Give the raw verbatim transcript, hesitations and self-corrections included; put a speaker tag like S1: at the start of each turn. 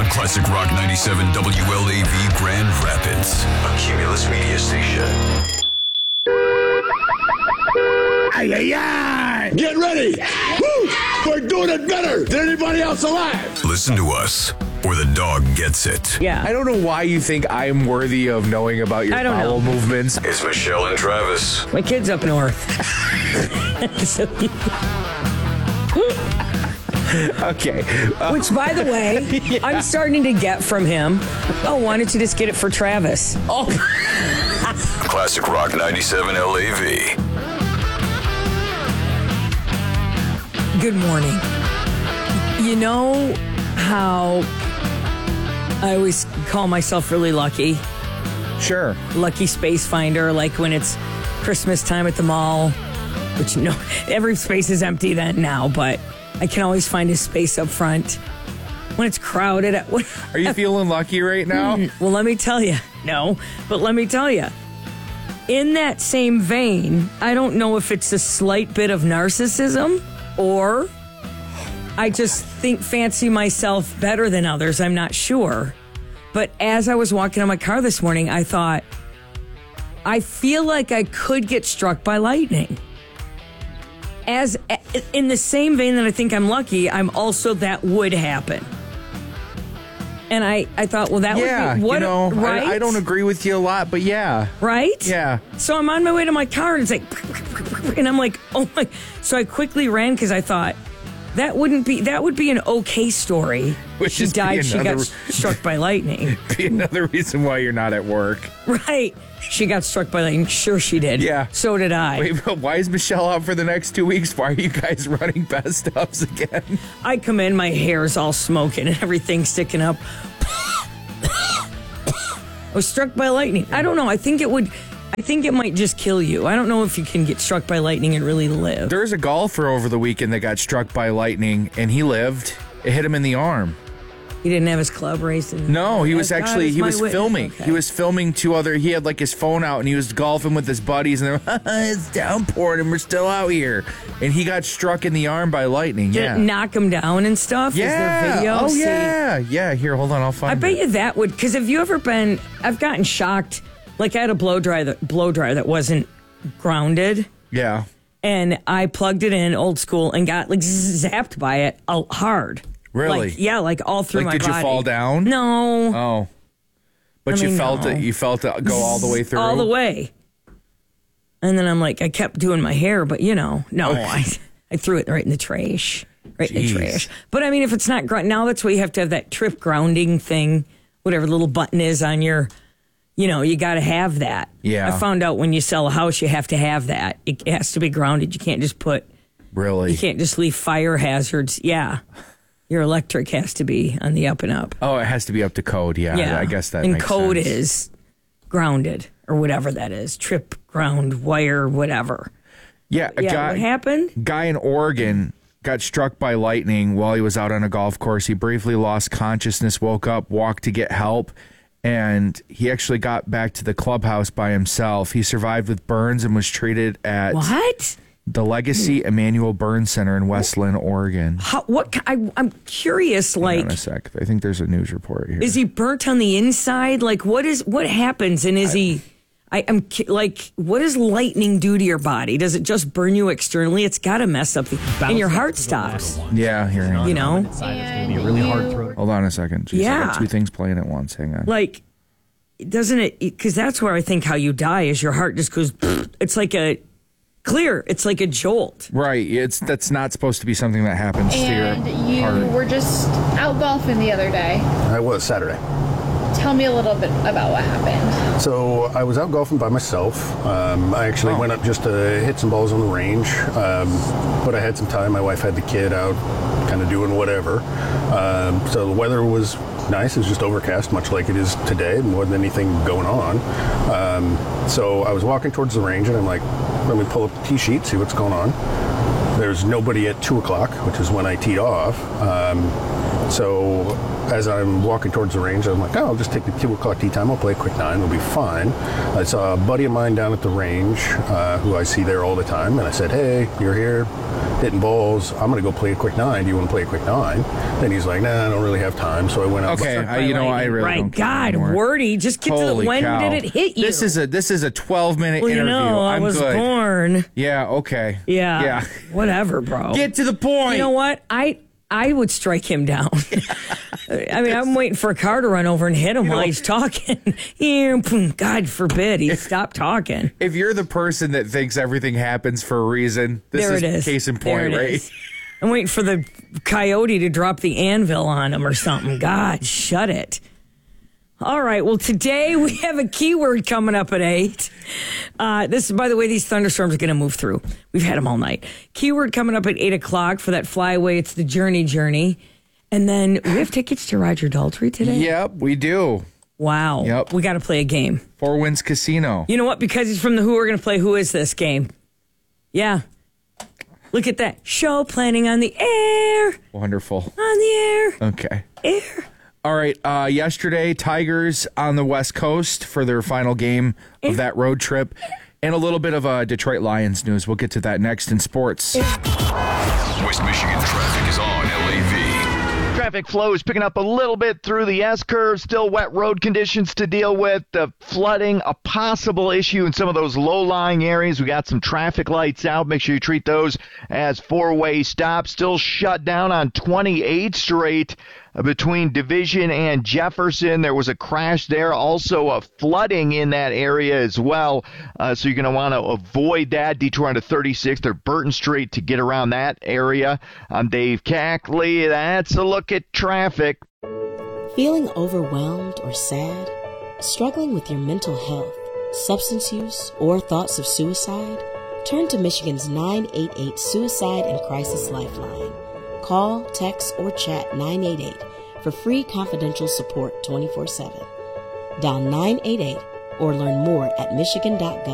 S1: Classic Rock ninety-seven W L A V Grand Rapids, a Cumulus media station.
S2: Ay, ay, ay! Get ready! Woo! We're doing it better than anybody else alive!
S1: Listen to us, where the dog gets it.
S3: Yeah.
S4: I don't know why you think I am worthy of knowing about your
S3: I don't
S4: bowel
S3: know.
S4: movements.
S1: It's Michelle and Travis.
S3: My kid's up north. So,
S4: Okay. Uh,
S3: which, by the way,
S4: Yeah.
S3: I'm starting to get from him. Oh, why don't you just get it for Travis? Oh,
S1: Classic Rock ninety-seven L A V.
S3: good morning. You know how I always call myself really lucky?
S4: sure.
S3: Lucky space finder, like when it's Christmas time at the mall, which you know, every space is empty then now, but I can always find a space up front. When it's crowded at what
S4: Are you feeling lucky right now?
S3: well, let me tell you. No, but let me tell you. In that same vein, I don't know if it's a slight bit of narcissism or I just think fancy myself better than others. I'm not sure. But as I was walking in my car this morning, I thought, I feel like I could get struck by lightning. As in the same vein that I think I'm lucky, I'm also that would happen. And I, I thought, well, that
S4: Yeah,
S3: would be what,
S4: you know,
S3: right?
S4: I, I don't agree with you a lot, but yeah.
S3: Right?
S4: Yeah.
S3: So I'm on my way to my car and it's like, and I'm like, oh my. So I quickly ran because I thought that wouldn't be, that would be an okay story.
S4: Would
S3: She
S4: just be
S3: died, she got
S4: another-
S3: struck by lightning.
S4: Be another reason why you're not at work.
S3: Right. She got struck by lightning. Sure she did.
S4: Yeah.
S3: So did I.
S4: Wait, but why is Michelle out for the next two weeks? Why are you guys running best ups again?
S3: I come in, my hair's all smoking and everything's sticking up. I was struck by lightning. I don't know. I think it would, I think it might just kill you. I don't know if you can get struck by lightning and really live.
S4: There's a golfer over the weekend that got struck by lightning, and he lived. It hit him in the arm.
S3: He didn't have his club racing.
S4: No, he was
S3: God
S4: actually,
S3: is
S4: he
S3: my
S4: was
S3: witness.
S4: filming.
S3: Okay.
S4: He was filming two other, he had like his phone out and he was golfing with his buddies and they're it's downpouring and we're still out here. And he got struck in the arm by lightning.
S3: Did
S4: Yeah.
S3: it knock him down and stuff? Is
S4: yeah.
S3: there video?
S4: Oh,
S3: See,
S4: yeah. Yeah. Here, hold on. I'll find
S3: I bet
S4: it.
S3: you that would, because have you ever been, I've gotten shocked. Like I had a blow dryer that, blow dryer that wasn't grounded.
S4: Yeah.
S3: And I plugged it in old school and got like zapped by it uh, hard.
S4: Really?
S3: Like, yeah, like all through
S4: Like,
S3: my
S4: did you
S3: body.
S4: fall down?
S3: No.
S4: Oh. But
S3: I
S4: you
S3: mean,
S4: felt
S3: no.
S4: it. You felt it go all the way through?
S3: All the way. And then I'm like, I kept doing my hair, but you know, no, I, I threw it right in the trash. Right in
S4: Jeez.
S3: the trash. But I mean, if it's not ground, now that's why you have to have that trip grounding thing, whatever little button is on your, you know, you got to have that.
S4: Yeah.
S3: I found out when you sell a house, you have to have that. It has to be grounded. You can't just put,
S4: Really?
S3: you can't just leave fire hazards. Yeah. Your electric has to be on the up and up.
S4: Oh, it has to be up to code. Yeah.
S3: Yeah.
S4: I guess that
S3: and
S4: makes
S3: code
S4: sense.
S3: is grounded or whatever that is. Trip, ground, wire, whatever.
S4: Yeah. A
S3: Yeah,
S4: guy,
S3: what happened?
S4: guy in Oregon got struck by lightning while he was out on a golf course. He briefly lost consciousness, woke up, walked to get help, and he actually got back to the clubhouse by himself. He survived with burns and was treated at
S3: What?
S4: the Legacy Emmanuel Burn Center in Westland, Oregon.
S3: How, what? ki- I, I'm curious.
S4: Hang
S3: Like,
S4: on a sec. I think there's a news report here.
S3: is he burnt on the inside? Like, what is what happens? And is he? I, I'm ki- like, what does lightning do to your body? Does it just burn you externally? It's got to mess up, the, and your heart stops.
S4: Yeah, here. Hang on.
S3: You know,
S5: And you really hard throw.
S4: Hold on a second. Jeez, I
S3: Yeah.
S4: got two things playing at once. Hang on.
S3: like, doesn't it? Because that's where I think how you die is your heart just goes. It's like a clear. It's like a jolt.
S4: Right. It's that's not supposed to be something that happens
S5: And
S4: to your
S5: you
S4: heart.
S5: were just out golfing the other day.
S6: I was Saturday.
S5: Tell me a little bit about what happened.
S6: So I was out golfing by myself. Um, I actually
S4: Oh.
S6: went up just to hit some balls on the range, um, but I had some time. My wife had the kid out, kind of doing whatever. Um, so the weather was nice. It was just overcast, much like it is today. More than anything going on. Um, so I was walking towards the range, and I'm like, let me pull up the tee sheet, see what's going on. There's nobody at two o'clock, which is when I teed off. Um, so as I'm walking towards the range, I'm like, oh, I'll just take the two o'clock tee time. I'll play a quick nine. It'll be fine. I saw a buddy of mine down at the range uh, who I see there all the time. And I said, hey, you're here. hitting balls. I'm going to go play a quick nine. Do you want to play a quick nine? Then he's like, nah, I don't really have time. So I went out.
S4: Okay, I, you know, I really
S3: right.
S4: don't care
S3: God,
S4: anymore.
S3: wordy. Just get
S4: Holy
S3: to the when
S4: cow.
S3: did it hit you?
S4: This is a this is a twelve minute
S3: well, you
S4: interview.
S3: know, I
S4: I'm
S3: was
S4: good.
S3: born.
S4: Yeah. Okay.
S3: Yeah.
S4: Yeah.
S3: Whatever, bro.
S4: Get to the point.
S3: You know what? I I would strike him down. I mean, I'm waiting for a car to run over and hit him
S4: You
S3: while
S4: know-
S3: he's talking. God forbid he stop talking.
S4: If you're the person that thinks everything happens for a reason, this
S3: There
S4: is,
S3: it is.
S4: case in
S3: There
S4: point,
S3: it
S4: right?
S3: is. I'm waiting for the coyote to drop the anvil on him or something. God, shut it. All right. Well, today we have a keyword coming up at eight. Uh, this, by the way, these thunderstorms are going to move through. We've had them all night. Keyword coming up at eight o'clock for that flyaway. It's the Journey Journey. And then we have tickets to Roger Daltrey today.
S4: Yep, we do.
S3: Wow.
S4: Yep.
S3: We got to play a game.
S4: Four Winds Casino.
S3: You know what? Because he's from the Who, we're going to play Who Is This game. Yeah. Look at that. Show planning on the air.
S4: Wonderful.
S3: On the air.
S4: Okay.
S3: Air.
S4: All right. Uh, yesterday, Tigers on the West Coast for their final game of that road trip. And a little bit of uh, Detroit Lions news. We'll get to that next in sports.
S1: West Michigan traffic is on L A V.
S7: Traffic flow is picking up a little bit through the S-curve. Still wet road conditions to deal with. The flooding, a possible issue in some of those low-lying areas. We got some traffic lights out. Make sure you treat those as four-way stops. Still shut down on twenty-eighth Street between Division and Jefferson. There was a crash there. Also a flooding in that area as well. Uh, so you're going to want to avoid that. Detour onto thirty-sixth or Burton Street to get around that area. I'm Dave Cackley. That's a look at traffic.
S8: Feeling overwhelmed or sad? Struggling with your mental health, substance use, or thoughts of suicide? Turn to Michigan's nine eight eight Suicide and Crisis Lifeline. Call, text, or chat nine eight eight for free confidential support twenty-four seven. Dial nine eight eight or learn more at michigan dot gov.